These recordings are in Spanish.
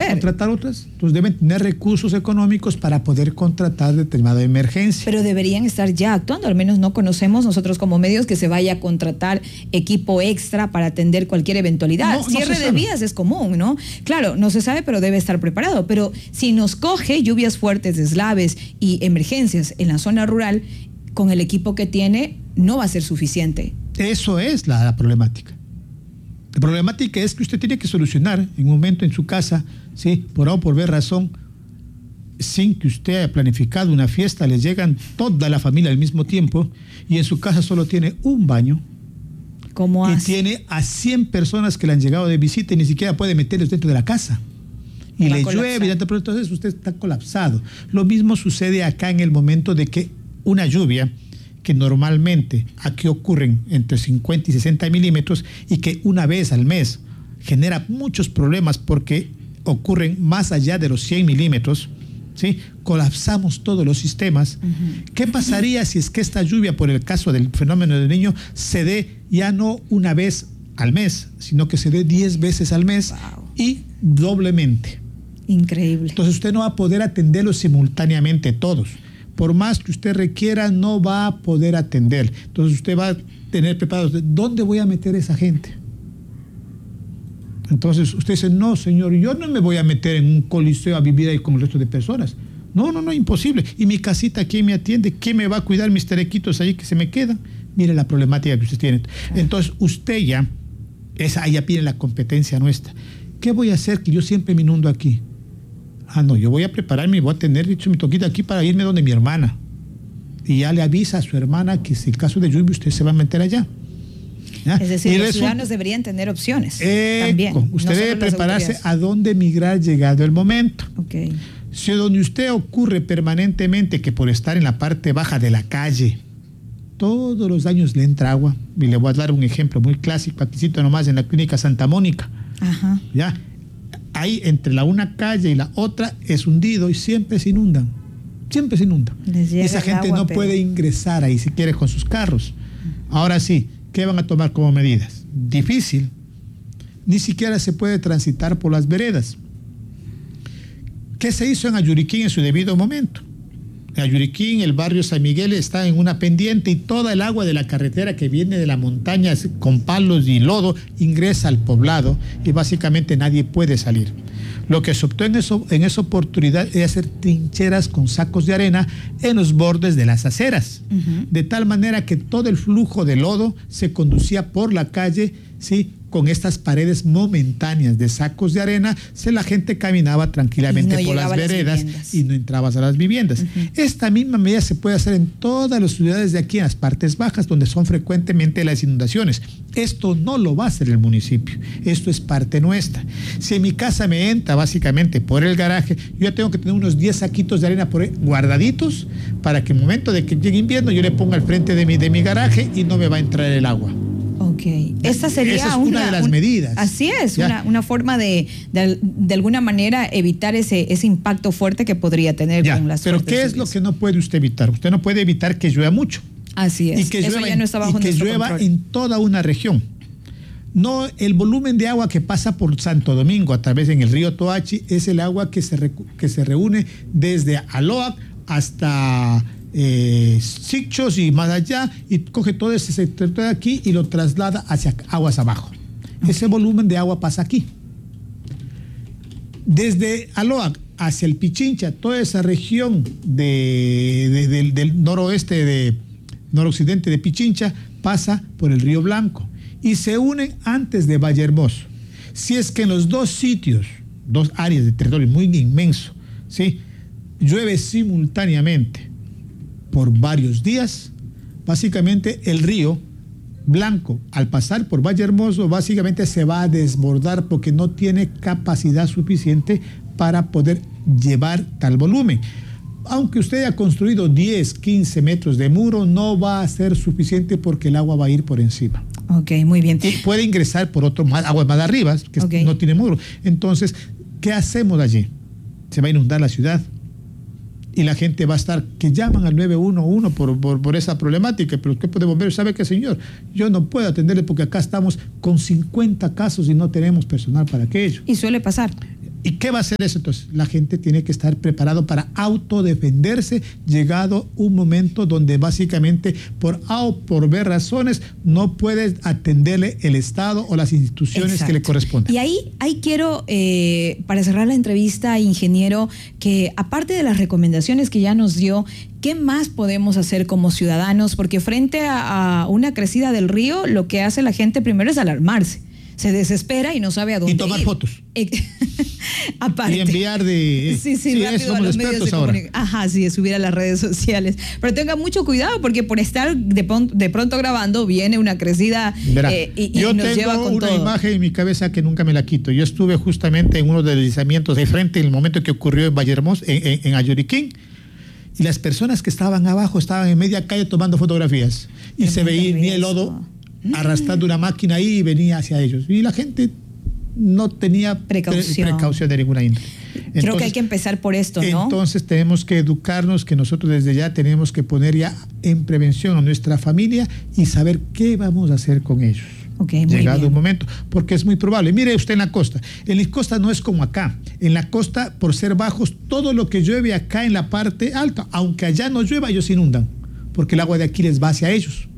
hacer. Contratar otras. Entonces deben tener recursos económicos para poder contratar determinada emergencia. Pero deberían estar ya actuando, al menos no conocemos nosotros como medios que se vaya a contratar equipo extra para atender cualquier eventualidad. Cierre de vías es común, ¿no? Claro, no se sabe, pero debe estar preparado. Pero si nos coge lluvias fuertes, deslaves y emergencias en la zona rural, con el equipo que tiene no va a ser suficiente. Eso es la problemática. La problemática es que usted tiene que solucionar en un momento en su casa, ¿sí? Por A o por B razón, sin que usted haya planificado una fiesta, les llegan toda la familia al mismo tiempo y en su casa solo tiene un baño. ¿Cómo hace? Y tiene a 100 personas que le han llegado de visita y ni siquiera puede meterlos dentro de la casa. Y le llueve, y entonces usted está colapsado. Lo mismo sucede acá en el momento de que una lluvia que normalmente aquí ocurren entre 50 y 60 milímetros y que una vez al mes genera muchos problemas porque ocurren más allá de los 100 milímetros, ¿sí? Colapsamos todos los sistemas. ¿Qué pasaría si es que esta lluvia, por el caso del fenómeno del Niño, se dé ya no una vez al mes, sino que se dé 10 veces al mes y doblemente? Increíble. Entonces usted no va a poder atenderlos simultáneamente todos. Por más que usted requiera, no va a poder atender. Entonces usted va a tener preparado, ¿dónde voy a meter a esa gente? Entonces usted dice, no, señor, yo no me voy a meter en un coliseo a vivir ahí con el resto de personas. No, imposible. ¿Y mi casita quién me atiende? ¿Quién me va a cuidar mis terequitos ahí que se me quedan? Mire la problemática que usted tiene. Entonces usted ya viene la competencia nuestra. ¿Qué voy a hacer que yo siempre me inundo aquí? Yo voy a prepararme y voy a tener dicho mi toquita aquí para irme donde mi hermana. Y ya le avisa a su hermana que si el caso de lluvia usted se va a meter allá. ¿Ya? Es decir, los ciudadanos deberían tener opciones también. Usted debe prepararse a dónde migrar llegado el momento. Okay. Si donde usted ocurre permanentemente que por estar en la parte baja de la calle, todos los años le entra agua. Y le voy a dar un ejemplo muy clásico, aquí nomás en la clínica Santa Mónica. Ajá. ¿Ya? Ahí entre una calle y la otra es hundido y siempre se inundan. Siempre se inunda. Esa gente no puede ingresar ahí si quiere con sus carros. Ahora sí, ¿qué van a tomar como medidas? Difícil. Ni siquiera se puede transitar por las veredas. ¿Qué se hizo en Ayuriquín en su debido momento? En Ayuriquín, el barrio San Miguel está en una pendiente y toda el agua de la carretera que viene de la montaña con palos y lodo ingresa al poblado y básicamente nadie puede salir. Lo que se optó en esa oportunidad es hacer trincheras con sacos de arena en los bordes de las aceras, de tal manera que todo el flujo de lodo se conducía por la calle, ¿sí? Con estas paredes momentáneas de sacos de arena, la gente caminaba tranquilamente por las veredas y no entrabas a las viviendas. Esta misma medida se puede hacer en todas las ciudades de aquí, en las partes bajas, donde son frecuentemente las inundaciones. Esto no lo va a hacer el municipio, esto es parte nuestra. Si en mi casa me entra básicamente por el garaje, yo ya tengo que tener unos 10 saquitos de arena por ahí guardaditos para que en el momento de que llegue invierno yo le ponga al frente de mi garaje y no me va a entrar el agua. Ok, esta sería esa es una de las medidas. Así es, una forma de alguna manera evitar ese impacto fuerte que podría tener con las pero ¿qué es lo que no puede usted evitar? Usted no puede evitar que llueva mucho. Así es, y que eso llueva, ya no está bajo nuestro llueva control. en toda una región. No, el volumen de agua que pasa por Santo Domingo a través en el río Toachi es el agua que se reúne desde Aloac hasta Sichos y más allá, y coge todo ese sector de aquí y lo traslada hacia aguas abajo. Ese volumen de agua pasa aquí. Desde Aloac hacia el Pichincha, toda esa región del noroccidente de Pichincha pasa por el río Blanco y se unen antes de Valle Hermoso. Si es que en los dos sitios, dos áreas de territorio muy inmenso, ¿sí?, llueve simultáneamente por varios días, básicamente el río Blanco, al pasar por Valle Hermoso, básicamente se va a desbordar porque no tiene capacidad suficiente para poder llevar tal volumen. Aunque usted haya construido 10, 15 metros de muro, no va a ser suficiente porque el agua va a ir por encima. Ok, muy bien. Y puede ingresar por agua más arriba, que no tiene muro. Entonces, ¿qué hacemos allí? Se va a inundar la ciudad. Y la gente va a estar, que llaman al 911 por esa problemática, pero usted puede bomberos, ¿sabe qué, señor? Yo no puedo atenderle porque acá estamos con 50 casos y no tenemos personal para aquello. Y suele pasar. ¿Y qué va a hacer eso? Entonces, la gente tiene que estar preparado para autodefenderse, llegado un momento donde básicamente por A o por B razones no puede atenderle el Estado o las instituciones Exacto. que le corresponden. Y ahí quiero, para cerrar la entrevista, ingeniero, que aparte de las recomendaciones que ya nos dio, ¿qué más podemos hacer como ciudadanos? Porque frente a una crecida del río, lo que hace la gente primero es alarmarse. Se desespera y no sabe a dónde ir. Y tomar fotos. Aparte. Y enviar de... Sí, rápido a los medios de comunicación. Ajá, sí, subir a las redes sociales. Pero tenga mucho cuidado porque por estar de pronto grabando viene una crecida y nos lleva con todo. Yo tengo una imagen en mi cabeza que nunca me la quito. Yo estuve justamente en uno de los deslizamientos de frente en el momento que ocurrió en Valle Hermoso, en Ayuriquín. Y las personas que estaban abajo estaban en media calle tomando fotografías. Y se veía el lodo arrastrando una máquina ahí y venía hacia ellos. Y la gente no tenía precaución de ninguna índole. Entonces, creo que hay que empezar por esto, ¿no? Entonces tenemos que educarnos, que nosotros desde ya tenemos que poner ya en prevención a nuestra familia y saber qué vamos a hacer con ellos. Llegado un momento, porque es muy probable. Mire usted en la costa no es como acá. En la costa, por ser bajos, todo lo que llueve acá en la parte alta, aunque allá no llueva, ellos inundan, porque el agua de aquí les va hacia ellos.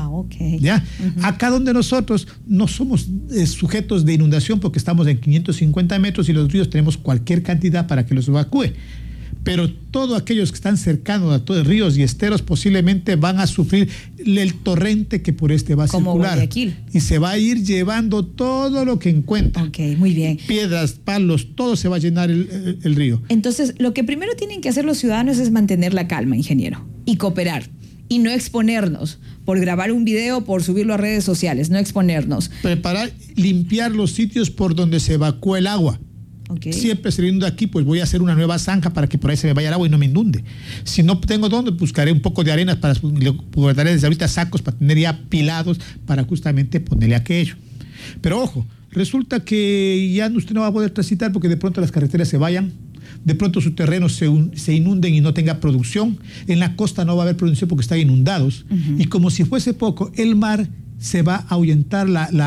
¿Ya? Acá donde nosotros no somos sujetos de inundación porque estamos en 550 metros y los ríos tenemos cualquier cantidad para que los evacúe. Pero todos aquellos que están cercanos a todos ríos y esteros posiblemente van a sufrir el torrente que por este va a circular. Como Guayaquil. Y se va a ir llevando todo lo que encuentra. Muy bien. Piedras, palos, todo se va a llenar el río. Entonces, lo que primero tienen que hacer los ciudadanos es mantener la calma, ingeniero, y cooperar. Y no exponernos por grabar un video, por subirlo a redes sociales, no exponernos. Preparar, limpiar los sitios por donde se evacúa el agua. Siempre se inunda aquí, pues voy a hacer una nueva zanja para que por ahí se me vaya el agua y no me inunde. Si no tengo dónde, buscaré un poco de arena, guardaré desde ahorita sacos para tener ya pilados para justamente ponerle aquello. Pero ojo, resulta que ya usted no va a poder transitar porque de pronto las carreteras se vayan, de pronto sus terrenos se inunden y no tenga producción. En la costa no va a haber producción porque están inundados. Y como si fuese poco, el mar se va a ahuyentar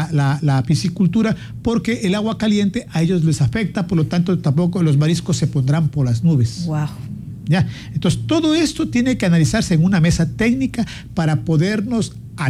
la piscicultura porque el agua caliente a ellos les afecta, por lo tanto tampoco los mariscos se pondrán por las nubes. Wow. ¿Ya? Entonces todo esto tiene que analizarse en una mesa técnica para podernos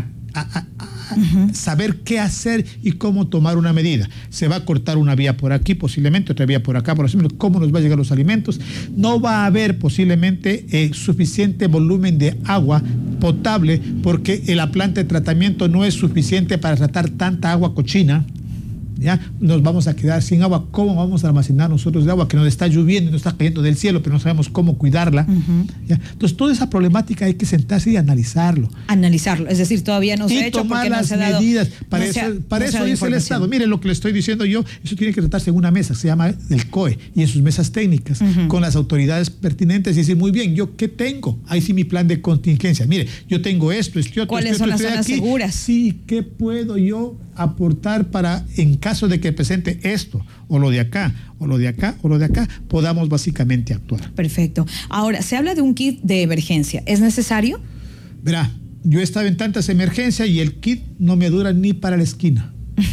saber qué hacer y cómo tomar una medida. Se va a cortar una vía por aquí, posiblemente otra vía por acá, por ejemplo, cómo nos va a llegar los alimentos. No va a haber posiblemente suficiente volumen de agua potable porque la planta de tratamiento no es suficiente para tratar tanta agua cochina. ¿Ya? Nos vamos a quedar sin agua. ¿Cómo vamos a almacenar nosotros de agua que nos está lloviendo y nos está cayendo del cielo, pero no sabemos cómo cuidarla? ¿Ya? Entonces, toda esa problemática hay que sentarse y analizarlo. Es decir, todavía no se ha hecho porque no se ha dado... medidas. Para eso dice el Estado. Miren lo que le estoy diciendo yo, eso tiene que tratarse en una mesa, se llama el COE, y en sus mesas técnicas, con las autoridades pertinentes, y decir, muy bien, ¿yo qué tengo? Ahí sí mi plan de contingencia. Mire, yo tengo esto, ¿cuáles son las zonas seguras? Sí, ¿qué puedo yo aportar para, en caso de que presente esto, o lo de acá, o lo de acá, o lo de acá, podamos básicamente actuar? Perfecto. Ahora, se habla de un kit de emergencia. ¿Es necesario? Verá, yo he estado en tantas emergencias y el kit no me dura ni para la esquina.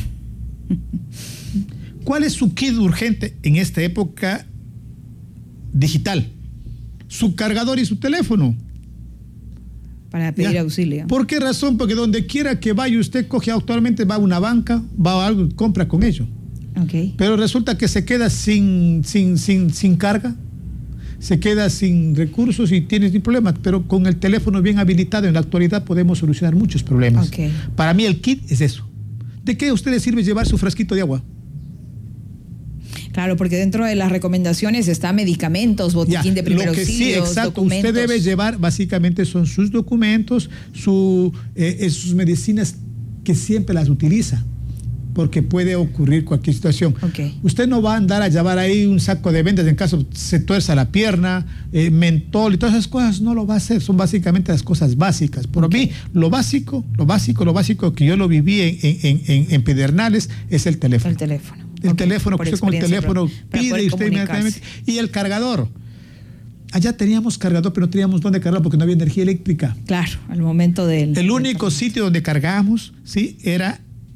¿Cuál es su kit urgente en esta época digital? Su cargador y su teléfono. Para pedir auxilio. ¿Por qué razón? Porque donde quiera que vaya usted coge actualmente, va a una banca, va a algo, compra con ello. Pero resulta que se queda sin carga, se queda sin recursos y tiene problemas, pero con el teléfono bien habilitado en la actualidad podemos solucionar muchos problemas. Para mí el kit es eso. ¿De qué a usted le sirve llevar su frasquito de agua? Claro, porque dentro de las recomendaciones está medicamentos, botiquín de primer auxilio, sí, exacto. Documentos. Usted debe llevar, básicamente son sus documentos, sus medicinas que siempre las utiliza, porque puede ocurrir cualquier situación. Usted no va a andar a llevar ahí un saco de vendas en caso se tuerza la pierna, mentol y todas esas cosas, no lo va a hacer. Son básicamente las cosas básicas. Por mí, lo básico que yo lo viví en Pedernales es el teléfono. El teléfono, que usted con el teléfono pide y usted inmediatamente. Y el cargador. Allá teníamos cargador, pero no teníamos dónde cargarlo porque no había energía eléctrica. Claro, al momento del... El único sitio donde cargábamos, sí, era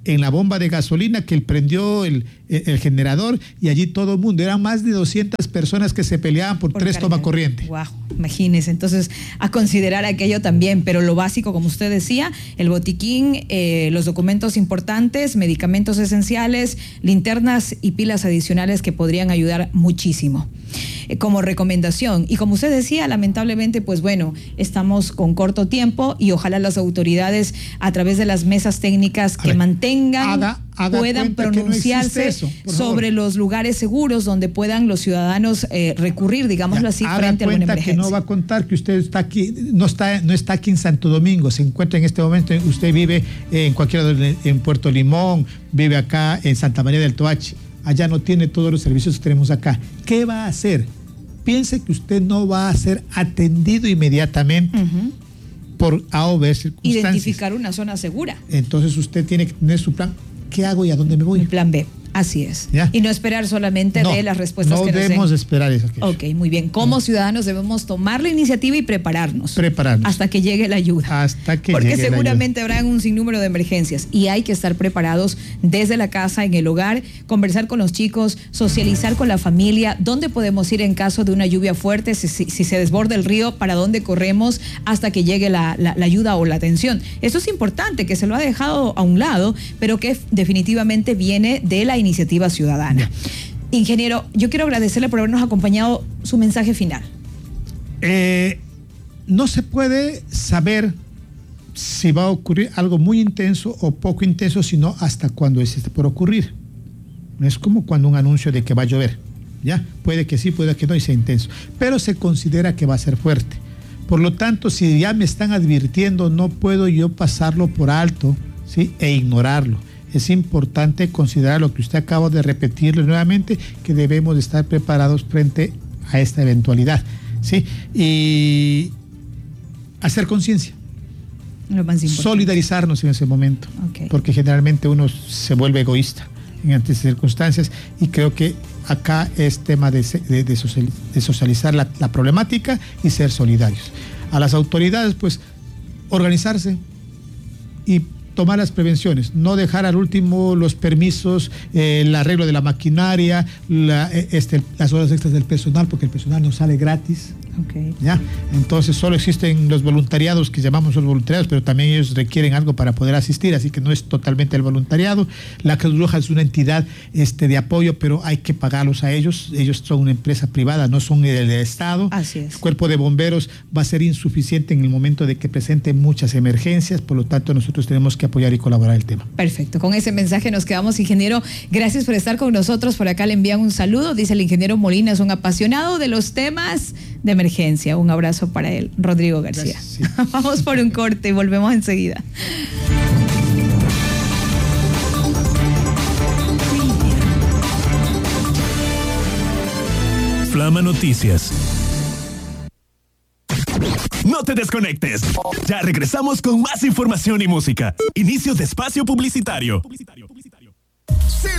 en la bomba de gasolina que él prendió el generador y allí todo el mundo, eran más de 200 personas que se peleaban por 3 tomacorriente. Wow, imagínese, entonces a considerar aquello también, pero lo básico, como usted decía, el botiquín, los documentos importantes, medicamentos esenciales, linternas y pilas adicionales que podrían ayudar muchísimo. Como recomendación, y como usted decía, lamentablemente, pues bueno, estamos con corto tiempo y ojalá las autoridades a través de las mesas técnicas que mantengan, puedan pronunciarse sobre los lugares seguros donde puedan los ciudadanos recurrir, digámoslo así, frente a alguna emergencia. Que no va a contar que usted está aquí, no está aquí en Santo Domingo, se encuentra en este momento, usted vive en Puerto Limón, vive acá en Santa María del Toachi. Allá no tiene todos los servicios que tenemos acá. ¿Qué va a hacer? Piense que usted no va a ser atendido inmediatamente por A o B circunstancias. Identificar una zona segura. Entonces usted tiene que tener su plan. ¿Qué hago y a dónde me voy? Un plan B. Así es. ¿Ya? Y no esperar solamente de las respuestas que nos den. No debemos esperar eso. Ok, muy bien. Como ciudadanos debemos tomar la iniciativa y prepararnos. Hasta que llegue la ayuda. Porque seguramente habrá un sinnúmero de emergencias y hay que estar preparados desde la casa, en el hogar, conversar con los chicos, socializar con la familia, dónde podemos ir en caso de una lluvia fuerte, si se desborda el río, para dónde corremos hasta que llegue la ayuda o la atención. Eso es importante, que se lo ha dejado a un lado, pero que definitivamente viene de la iniciativa ciudadana. Ingeniero, yo quiero agradecerle por habernos acompañado. Su mensaje final. No se puede saber si va a ocurrir algo muy intenso o poco intenso, sino hasta cuando esté por ocurrir. Es como cuando un anuncio de que va a llover. ¿Ya? Puede que sí, puede que no y sea intenso, pero se considera que va a ser fuerte. Por lo tanto, si ya me están advirtiendo, no puedo yo pasarlo por alto, ¿sí? E ignorarlo. Es importante considerar lo que usted acaba de repetirle nuevamente, que debemos de estar preparados frente a esta eventualidad, ¿sí? Y hacer conciencia. Lo más importante. Solidarizarnos en ese momento, porque generalmente uno se vuelve egoísta en estas circunstancias, y creo que acá es tema de socializar la problemática y ser solidarios. A las autoridades, pues, organizarse y tomar las prevenciones, no dejar al último los permisos, el arreglo de la maquinaria, las horas extras del personal, porque el personal no sale gratis. ¿Ya? Entonces solo existen los voluntariados, que llamamos los voluntariados, pero también ellos requieren algo para poder asistir, así que no es totalmente el voluntariado. La Cruz Roja es una entidad de apoyo, pero hay que pagarlos a ellos. Ellos son una empresa privada, no son del Estado. Así es. El cuerpo de bomberos va a ser insuficiente en el momento de que presente muchas emergencias, por lo tanto nosotros tenemos que apoyar y colaborar el tema. Perfecto, con ese mensaje nos quedamos, ingeniero. Gracias por estar con nosotros. Por acá le envían un saludo, dice el ingeniero Molina, es un apasionado de los temas de emergencia. Un abrazo para él, Rodrigo García. Gracias, sí. Vamos por un corte y volvemos enseguida. Flama Noticias. No te desconectes. Ya regresamos con más información y música. Inicio de espacio publicitario.